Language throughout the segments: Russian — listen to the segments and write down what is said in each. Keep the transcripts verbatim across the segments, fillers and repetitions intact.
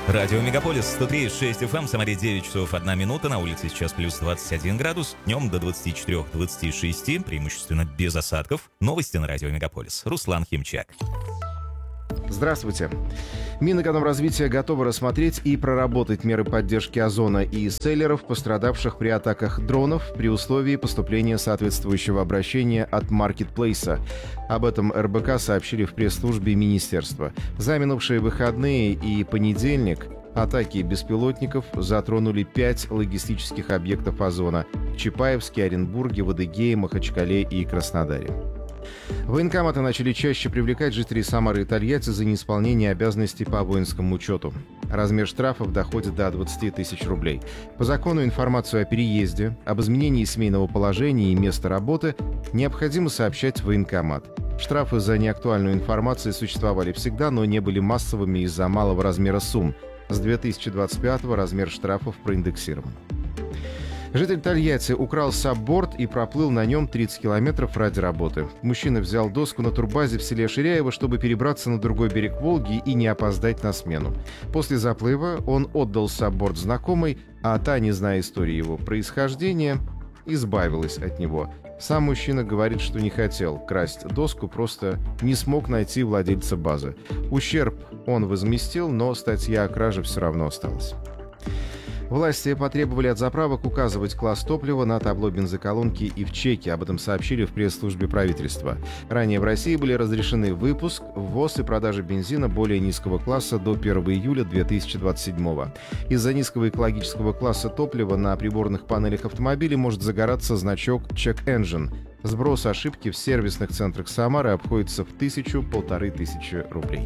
Радио Мегаполис сто три и шесть эф эм, Самаре девять часов одна минута, на улице сейчас плюс двадцать один градус, днем до двадцати четырёх - двадцати шести, преимущественно без осадков. Новости на Радио Мегаполис. Руслан Химчак. Здравствуйте. Минэкономразвития готовы рассмотреть и проработать меры поддержки Озона и селлеров, пострадавших при атаках дронов, при условии поступления соответствующего обращения от маркетплейса. Об этом эр бэ ка сообщили в пресс-службе министерства. За минувшие выходные и понедельник атаки беспилотников затронули пять логистических объектов Озона в Чапаевске, Оренбурге, в Адыгее, Махачкале и Краснодаре. Военкоматы начали чаще привлекать жителей Самары и Тольятти за неисполнение обязанностей по воинскому учету. Размер штрафов доходит до двадцати тысяч рублей. По закону информацию о переезде, об изменении семейного положения и места работы необходимо сообщать в военкомат. Штрафы за неактуальную информацию существовали всегда, но не были массовыми из-за малого размера сумм. С две тысячи двадцать пятого размер штрафов проиндексирован. Житель Тольятти украл сабборд и проплыл на нем тридцать километров ради работы. Мужчина взял доску на турбазе в селе Ширяево, чтобы перебраться на другой берег Волги и не опоздать на смену. После заплыва он отдал сабборд знакомой, а та, не зная истории его происхождения, избавилась от него. Сам мужчина говорит, что не хотел красть доску, просто не смог найти владельца базы. Ущерб он возместил, но статья о краже все равно осталась. Власти потребовали от заправок указывать класс топлива на табло бензоколонки и в чеке. Об этом сообщили в пресс-службе правительства. Ранее в России были разрешены выпуск, ввоз и продажа бензина более низкого класса до первого июля две тысячи двадцать седьмого. Из-за низкого экологического класса топлива на приборных панелях автомобиля может загораться значок «Check Engine». Сброс ошибки в сервисных центрах Самары обходится в тысячу-полторы тысячи рублей.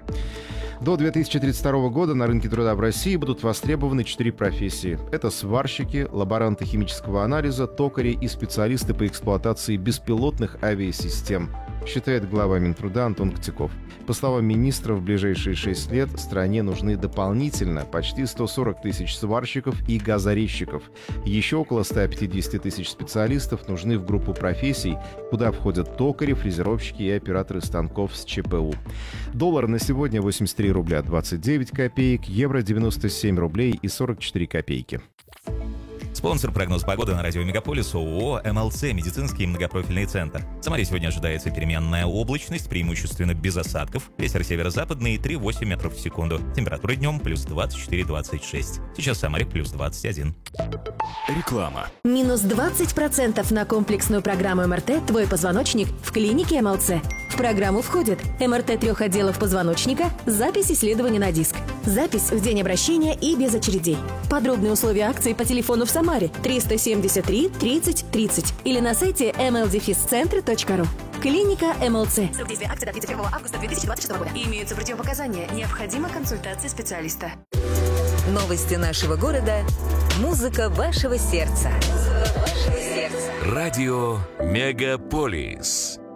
До две тысячи тридцать второго года на рынке труда в России будут востребованы четыре профессии. Это сварщики, лаборанты химического анализа, токари и специалисты по эксплуатации беспилотных авиасистем, считает глава Минтруда Антон Котяков. По словам министра, в ближайшие шесть лет стране нужны дополнительно почти сто сорок тысяч сварщиков и газорезчиков. Еще около ста пятидесяти тысяч специалистов нужны в группу профессий, куда входят токари, фрезеровщики и операторы станков с че пэ у. Доллар на сегодня восемьдесят три рубля двадцать девять копеек, евро девяносто семь рублей и сорок четыре копейки. Спонсор прогноз погоды на Радио Мегаполис ООО эм эл цэ «Медицинский многопрофильный центр». В Самаре сегодня ожидается переменная облачность, преимущественно без осадков. Ветер северо-западный три и восемь метров в секунду. Температура днем плюс двадцать четыре - двадцать шесть. Сейчас в Самаре плюс двадцать один. Реклама. Минус двадцать процентов на комплексную программу эм эр тэ «Твой позвоночник» в клинике эм эл цэ. В программу входит эм эр тэ трех отделов позвоночника, запись исследования на диск, запись в день обращения и без очередей. Подробные условия акции по телефону в Самаре триста семьдесят три тридцать тридцать или на сайте эм эл дефис центр точка ру. Клиника эм эл цэ. Срок действия акции до тридцать первого августа две тысячи двадцать шестого года. Имеются противопоказания. Необходима консультация специалиста. Новости нашего города. Музыка вашего сердца. Музыка вашего сердца. Радио Мегаполис.